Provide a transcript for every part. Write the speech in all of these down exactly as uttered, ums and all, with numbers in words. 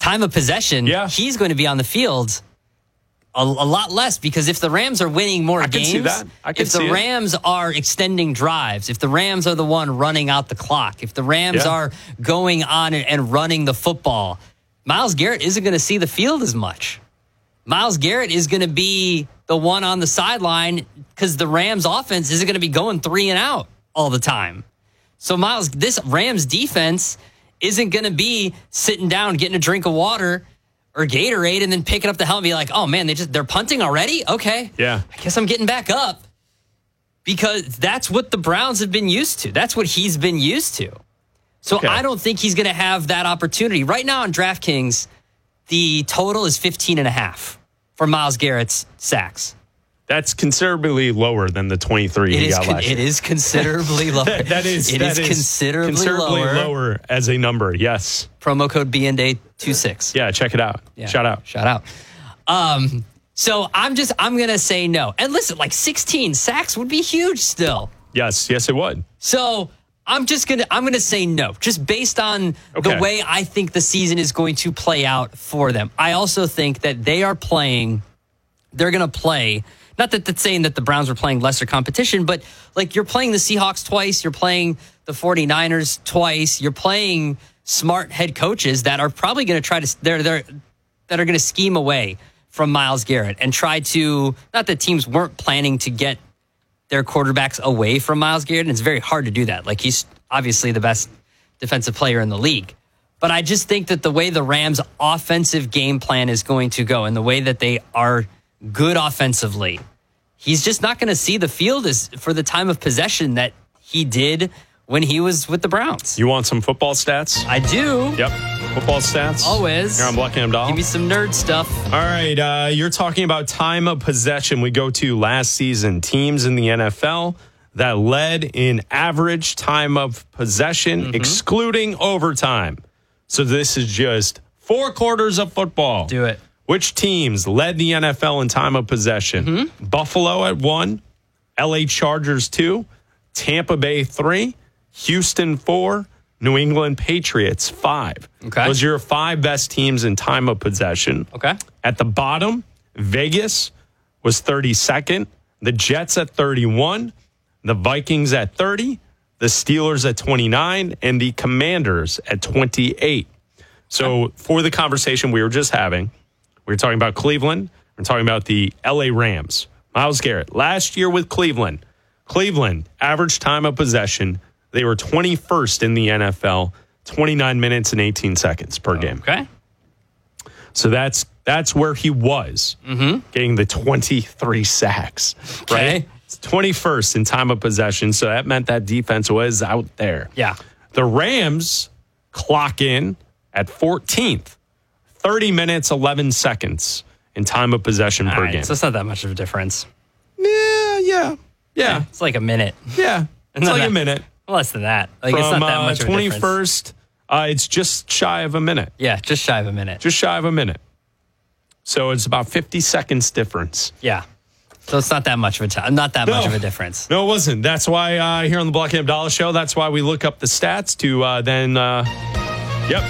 time of possession, yeah. he's going to be on the field a, a lot less, because if the Rams are winning more I games, can see that. I can if the see Rams it. are extending drives, if the Rams are the one running out the clock, if the Rams yeah. are going on and, and running the football, Myles Garrett isn't going to see the field as much. Myles Garrett is going to be the one on the sideline because the Rams offense isn't going to be going three and out all the time. So Myles, this Rams defense isn't going to be sitting down, getting a drink of water or Gatorade, and then picking up the helmet and be like, oh man, they just, they're punting already? Okay. Yeah. I guess I'm getting back up, because that's what the Browns have been used to. That's what he's been used to. So okay. I don't think he's going to have that opportunity. Right now on DraftKings, the total is fifteen and a half for Myles Garrett's sacks. That's considerably lower than the twenty-three It he is got con- last It year. is considerably lower. that, that is, it that is, is considerably, considerably lower. lower as a number, yes. Promo code B N D twenty-six. Yeah, check it out. Yeah. Shout out. Shout out. Um, so I'm just, I'm going to say no. And listen, like sixteen sacks would be huge still. Yes, yes, it would. So I'm just going to, I'm going to say no, just based on okay. the way I think the season is going to play out for them. I also think that they are playing, they're going to play, not that that's saying that the Browns are playing lesser competition, but like you're playing the Seahawks twice, you're playing the 49ers twice, you're playing smart head coaches that are probably going to try to, they're, they're, that are going to scheme away from Myles Garrett and try to, not that teams weren't planning to get their quarterbacks away from Myles Garrett, and it's very hard to do that. Like, he's obviously the best defensive player in the league. But I just think that the way the Rams' offensive game plan is going to go and the way that they are good offensively, he's just not going to see the field as for the time of possession that he did when he was with the Browns. You want some football stats? I do. Yep. Football stats. Always. Here on Buckingham Doll. Give me some nerd stuff. All right. Uh, you're talking about time of possession. We go to last season. Teams in the N F L that led in average time of possession, mm-hmm. excluding overtime. So this is just four quarters of football. Do it. Which teams led the N F L in time of possession? Mm-hmm. Buffalo at one, L A Chargers two, Tampa Bay three, Houston four, New England Patriots five. Okay. Those are your five best teams in time of possession. Okay. At the bottom, Vegas was thirty-second, the Jets at thirty-one, the Vikings at thirty, the Steelers at twenty-nine, and the Commanders at twenty-eight. So okay. for the conversation we were just having, we were talking about Cleveland. We're talking about the L A Rams. Myles Garrett, last year with Cleveland, Cleveland, average time of possession, they were twenty-first in the N F L, twenty-nine minutes and eighteen seconds per game. Okay. So that's that's where he was, mm-hmm. getting the twenty-three sacks. Okay. Right? It's twenty-first in time of possession, so that meant that defense was out there. Yeah. The Rams clock in at fourteenth, thirty minutes, eleven seconds in time of possession All per right, game. So it's not that much of a difference. Yeah, yeah, yeah. Yeah, it's like a minute. Yeah, it's like that, a minute. Less than that. Like, From, it's not that uh, much of a difference. twenty-first, uh, it's just shy of a minute. Yeah, just shy of a minute. Just shy of a minute. So it's about fifty seconds difference. Yeah. So it's not that much of a time. Not that no. much of a difference. No, it wasn't. That's why uh, here on the Buckingham Dollar Show, that's why we look up the stats to uh, then, uh, yep.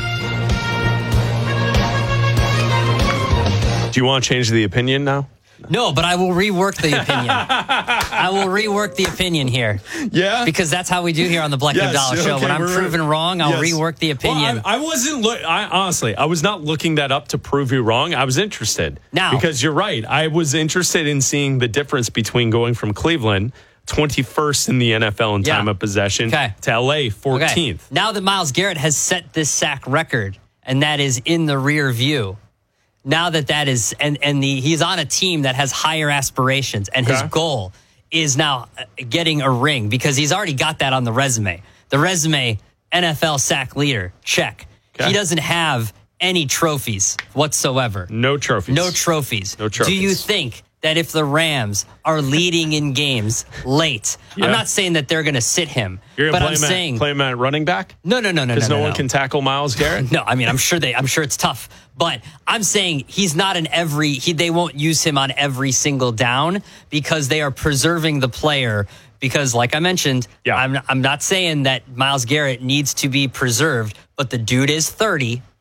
Do you want to change the opinion now? No, but I will rework the opinion. I will rework the opinion here. Yeah? Because that's how we do here on the Buckingham yes, Dollar Show. okay, when I'm we're, proven wrong, I'll yes. rework the opinion. Well, I, I wasn't, look, I, honestly, I was not looking that up to prove you wrong. I was interested. Now. Because you're right. I was interested in seeing the difference between going from Cleveland, twenty-first in the N F L in yeah. time of possession, okay. to L A, fourteenth. Okay. Now that Myles Garrett has set this sack record, and that is in the rear view, now that that is, and, and the he's on a team that has higher aspirations, and okay. his goal is now getting a ring because he's already got that on the resume. The resume, N F L sack leader, check. Okay. He doesn't have any trophies whatsoever. No trophies. No trophies. No trophies. Do you think that if the Rams are leading in games late, yeah. I'm not saying that they're going to sit him, You're but play I'm him saying at, play him at running back? No, no, no, no, Because no, no, no, one no. can tackle Myles Garrett? No, I mean, I'm sure they, I'm sure it's tough, but I'm saying he's not in every, he, they won't use him on every single down because they are preserving the player. Because like I mentioned, yeah. I'm, I'm not saying that Myles Garrett needs to be preserved, but the dude is thirty.